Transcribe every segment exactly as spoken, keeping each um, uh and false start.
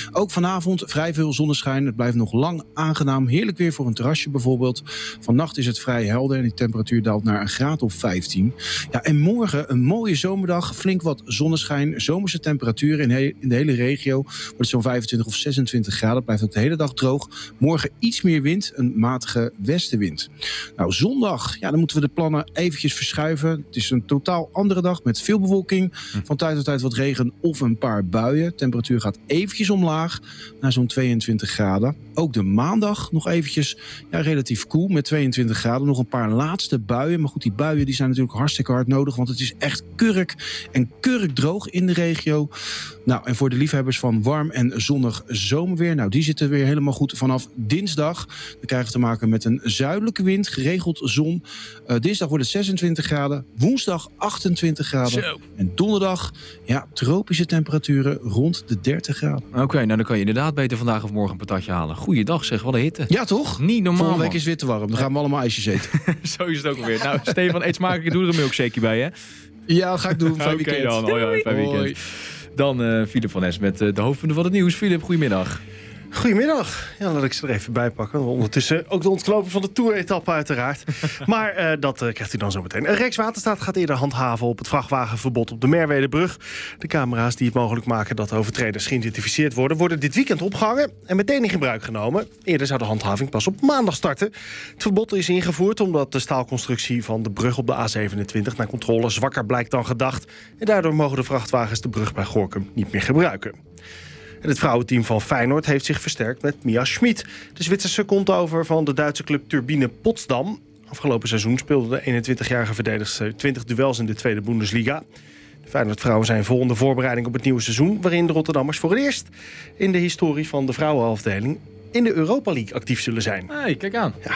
Ook vanavond vrij veel zonneschijn. Het blijft nog lang aangenaam. Heerlijk weer voor een terrasje bijvoorbeeld. Vannacht is het vrij helder en die temperatuur daalt naar een graad of vijftien. Ja, en morgen een mooie zomerdag. Flink wat zonneschijn. Zomerse temperaturen in, he- in de hele regio. Wordt het zo'n vijfentwintig of zesentwintig graden. Het blijft ook de hele dag droog. Morgen iets meer wind. Een matige westenwind. Nou, zondag. Ja, dan moeten we de plannen eventjes verschuiven. Het is een totaal andere dag met veel bewolking. Van tijd tot tijd wat regen of een paar buien. De temperatuur gaat eventjes omlaag naar zo'n tweeëntwintig graden. Ook de maandag nog eventjes ja, relatief koel met tweeëntwintig graden. Nog een paar laatste buien. Maar goed, die buien die zijn natuurlijk hartstikke hard nodig. Want het is echt kurk en kurk droog in de regio. Nou, en voor de liefhebbers van warm en zonnig zomerweer. Nou, die zitten weer helemaal goed vanaf dinsdag. Dan krijgen we te maken met een zuidelijke wind. Geregeld zon. Uh, dinsdag wordt het zesentwintig graden. Woensdag achtentwintig graden. Zo. En donderdag, ja, tropische temperaturen rond de dertig graden. Oké, okay, nou dan kan je inderdaad beter vandaag of morgen een patatje halen. Goeiedag zeg, wat een hitte. Ja, toch? Niet normaal. Volgende week man. is het weer te warm. Dan gaan we allemaal ijsjes eten. Zo is het ook alweer. Nou, Stefan, eet smakelijk. Doe er een milkshakeje bij, hè? Ja, dat ga ik doen. Fijn Oké weekend. dan. Hoi, hoi. Fijn weekend. Hoi. Dan uh, Philip van Es met uh, de hoofdpunten van het nieuws. Philip, goedemiddag. Goedemiddag. Ja, laat ik ze er even bij pakken. Ondertussen ook de ontknoping van de Tour-etappe uiteraard. Maar uh, dat uh, krijgt u dan zo meteen. Rijkswaterstaat gaat eerder handhaven op het vrachtwagenverbod op de Merwedebrug. De camera's die het mogelijk maken dat overtreders geïdentificeerd worden, worden dit weekend opgehangen en meteen in gebruik genomen. Eerder zou de handhaving pas op maandag starten. Het verbod is ingevoerd omdat de staalconstructie van de brug op de A zevenentwintig naar controle zwakker blijkt dan gedacht. En daardoor mogen de vrachtwagens de brug bij Gorinchem niet meer gebruiken. En het vrouwenteam van Feyenoord heeft zich versterkt met Mia Schmid. De Zwitserse komt over van de Duitse club Turbine Potsdam. Afgelopen seizoen speelde de eenentwintigjarige verdedigster twintig duels in de tweede Bundesliga. De Feyenoord-vrouwen zijn vol in de voorbereiding op het nieuwe seizoen, waarin de Rotterdammers voor het eerst in de historie van de vrouwenafdeling in de Europa League actief zullen zijn. Hey, kijk aan. Ja.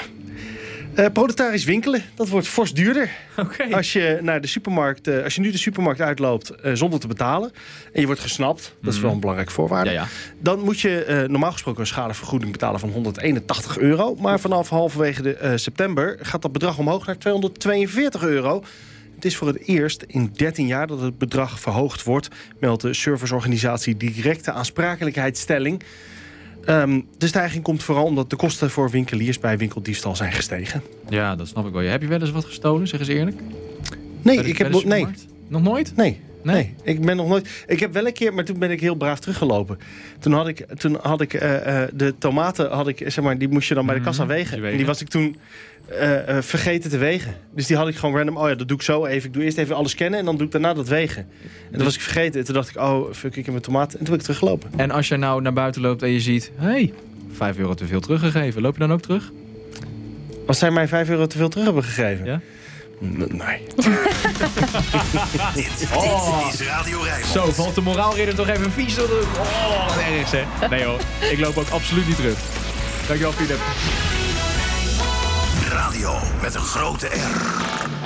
Uh, proletarisch winkelen, dat wordt fors duurder. Okay. Als je naar de supermarkt, uh, als je nu de supermarkt uitloopt uh, zonder te betalen en je wordt gesnapt, dat is mm-hmm. wel een belangrijke voorwaarde. Ja, ja. Dan moet je uh, normaal gesproken een schadevergoeding betalen van honderdeenentachtig euro. Maar vanaf halverwege de, uh, september gaat dat bedrag omhoog naar tweehonderdtweeënveertig euro. Het is voor het eerst in dertien jaar dat het bedrag verhoogd wordt, meldt de serviceorganisatie Directe Aansprakelijkheidsstelling. Um, de stijging komt vooral omdat de kosten voor winkeliers bij winkeldiefstal zijn gestegen. Ja, dat snap ik wel. Heb je wel eens wat gestolen, zeg eens eerlijk? Nee, de, ik heb nog nee. Nog nooit? Nee. Nee. nee, ik ben nog nooit. Ik heb wel een keer, maar toen ben ik heel braaf teruggelopen. Toen had ik, toen had ik uh, uh, de tomaten, had ik, zeg maar, die moest je dan bij de kassa wegen. wegen. En die was ik toen uh, uh, vergeten te wegen. Dus die had ik gewoon random. Oh ja, dat doe ik zo even. Ik doe eerst even alles scannen en dan doe ik daarna dat wegen. En dus... toen was ik vergeten. En toen dacht ik, oh, fuck, ik heb mijn tomaten. En toen ben ik teruggelopen. En als je nou naar buiten loopt en je ziet, hé, hey, vijf euro te veel teruggegeven. Loop je dan ook terug? Als zij mij vijf euro te veel terug hebben gegeven? Ja. Nee. Dit, oh. dit is Radio Rijnmond. Zo, valt de moraalridder toch even vies door de... Oh, wat erg hè. Nee hoor, ik loop ook absoluut niet terug. Dankjewel, Philip. Radio met een grote R.